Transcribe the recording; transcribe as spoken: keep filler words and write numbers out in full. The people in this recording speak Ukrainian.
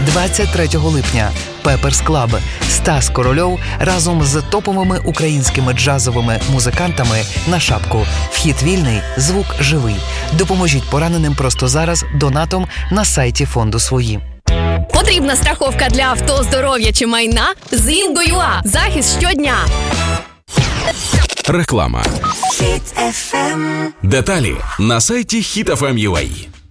двадцять третього липня. Пеперс Клаб. Стас Корольов разом з топовими українськими джазовими музикантами на шапку. Вхід вільний, звук живий. Допоможіть пораненим просто зараз донатом на сайті фонду «Свої». Потрібна страховка для авто, здоров'я чи майна? З Інго.ua. Захист щодня. Реклама. Деталі на сайті хіт еф ем крапка ю а.